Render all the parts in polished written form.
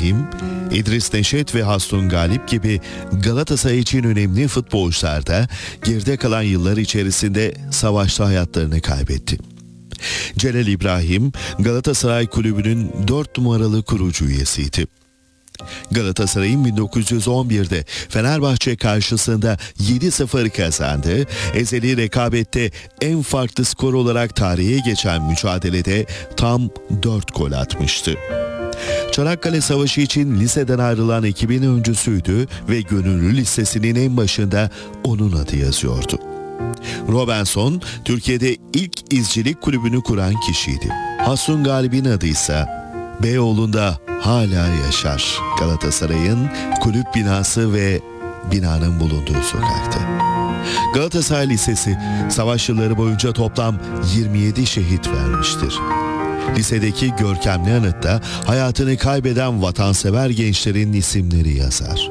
İbrahim, İdris Neşet ve Hastun Galip gibi Galatasaray için önemli futbolcular da geride kalan yıllar içerisinde savaşta hayatlarını kaybetti. Celal İbrahim, Galatasaray Kulübü'nün 4 numaralı kurucu üyesiydi. Galatasaray'ın 1911'de Fenerbahçe karşısında 7-0 kazandığı, ezeli rekabette en farklı skor olarak tarihe geçen mücadelede tam 4 gol atmıştı. Çanakkale Savaşı için liseden ayrılan ekibin öncüsüydü ve gönüllü listesinin en başında onun adı yazıyordu. Robinson, Türkiye'de ilk izcilik kulübünü kuran kişiydi. Hastun Galip'in adı ise Beyoğlu'nda hala yaşar. Galatasaray'ın kulüp binası ve binanın bulunduğu sokakta. Galatasaray Lisesi savaş yılları boyunca toplam 27 şehit vermiştir. Lisedeki görkemli anıtta hayatını kaybeden vatansever gençlerin isimleri yazar.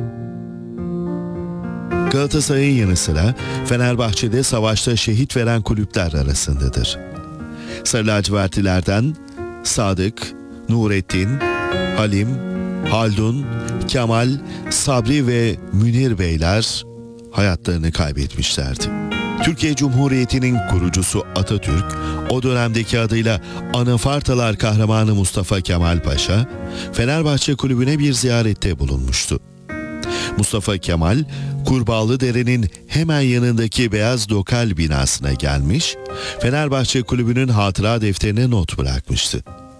Galatasaray'ın yanı sıra Fenerbahçe'de savaşta şehit veren kulüpler arasındadır. Sarı lacivertlilerden Sadık, Nurettin, Halim, Haldun, Kemal, Sabri ve Münir Beyler hayatlarını kaybetmişlerdi. Türkiye Cumhuriyeti'nin kurucusu Atatürk, o dönemdeki adıyla Anafartalar Kahramanı Mustafa Kemal Paşa, Fenerbahçe Kulübü'ne bir ziyarette bulunmuştu. Mustafa Kemal, Kurbağalıdere'nin hemen yanındaki Beyaz Lokal binasına gelmiş, Fenerbahçe Kulübü'nün hatıra defterine not bırakmıştı.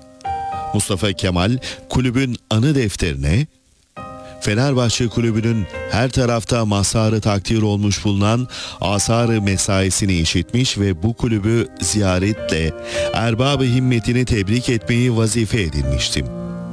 Mustafa Kemal, kulübün anı defterine, Fenerbahçe Kulübü'nün her tarafta mazharı takdir olmuş bulunan asar-ı mesaisini işitmiş ve bu kulübü ziyaretle erbab-ı himmetini tebrik etmeyi vazife edinmiştim.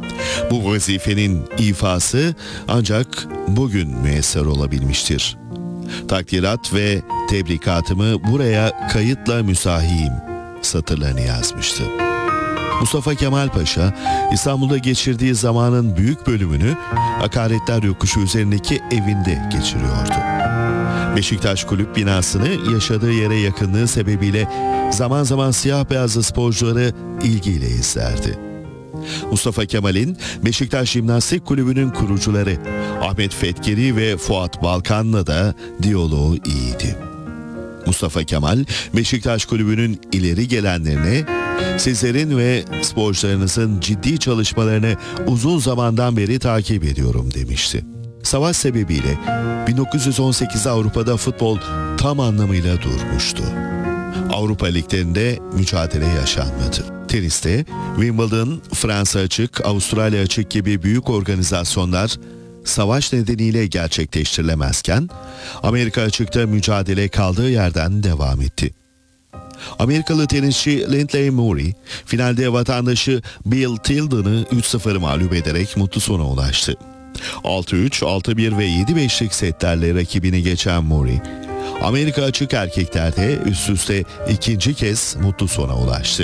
Bu vazifenin ifası ancak bugün müyesser olabilmiştir. Takdirat ve tebrikatımı buraya kayıtla müsahiyim satırlarını yazmıştı. Mustafa Kemal Paşa, İstanbul'da geçirdiği zamanın büyük bölümünü Akaretler Yokuşu üzerindeki evinde geçiriyordu. Beşiktaş kulüp binasını yaşadığı yere yakınlığı sebebiyle zaman zaman siyah beyazlı sporcuları ilgiyle izlerdi. Mustafa Kemal'in Beşiktaş Jimnastik Kulübü'nün kurucuları Ahmet Fetkeri ve Fuat Balkan'la da diyaloğu iyiydi. Mustafa Kemal, Beşiktaş Kulübü'nün ileri gelenlerine "Sizlerin ve sporcularınızın ciddi çalışmalarını uzun zamandan beri takip ediyorum" demişti. Savaş sebebiyle 1918'de Avrupa'da futbol tam anlamıyla durmuştu. Avrupa liglerinde mücadele yaşanmadı. Teniste Wimbledon, Fransa Açık, Avustralya Açık gibi büyük organizasyonlar savaş nedeniyle gerçekleştirilemezken Amerika Açık'ta mücadele kaldığı yerden devam etti. Amerikalı tenisçi Lindley Murray, finalde vatandaşı Bill Tilden'ı 3-0 mağlup ederek mutlu sona ulaştı. 6-3, 6-1 ve 7-5'lik setlerle rakibini geçen Murray, Amerika Açık erkeklerde üst üste ikinci kez mutlu sona ulaştı.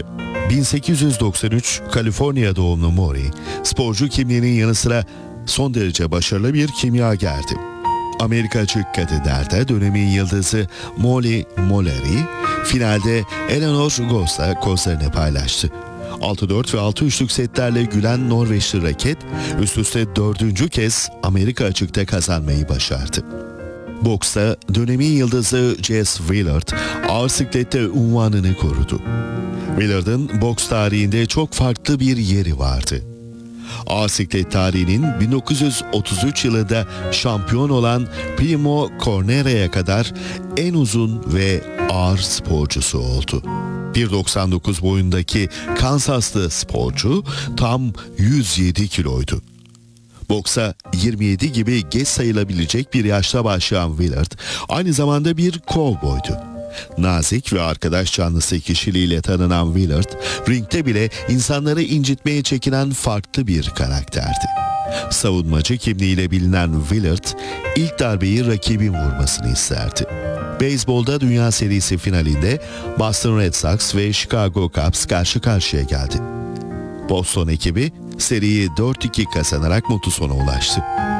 1893 Kaliforniya doğumlu Murray, sporcu kimliğinin yanı sıra son derece başarılı bir kimyagerdi. Amerika Açık Kadınlar'da dönemin yıldızı Molly Mullery, finalde Eleanor Goss'la kozlarını paylaştı. 6-4 ve 6-3'lük setlerle gülen Norveçli raket, üst üste 4. kez Amerika Açık'ta kazanmayı başardı. Boksta dönemin yıldızı Jess Willard, ağır siklette unvanını korudu. Willard'ın boks tarihinde çok farklı bir yeri vardı. Ağır siklet tarihinin 1933 yılında şampiyon olan Primo Cornera'ya kadar en uzun ve ağır sporcusu oldu. 1.99 boyundaki Kansaslı sporcu tam 107 kiloydu. Boksa 27 gibi geç sayılabilecek bir yaşta başlayan Willard aynı zamanda bir kovboydu. Nazik ve arkadaş canlısı kişiliğiyle tanınan Willard, ringte bile insanları incitmeye çekinen farklı bir karakterdi. Savunmacı kimliğiyle bilinen Willard, ilk darbeyi rakibin vurmasını isterdi. Beyzbolda Dünya Serisi finalinde Boston Red Sox ve Chicago Cubs karşı karşıya geldi. Boston ekibi seriyi 4-2 kazanarak mutlu sona ulaştı.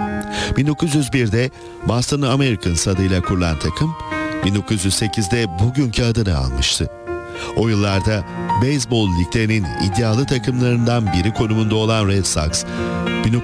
1901'de Boston Americans adıyla kurulan takım, 1908'de bugünkü adını almıştı. O yıllarda beyzbol liglerinin iddialı takımlarından biri konumunda olan Red Sox,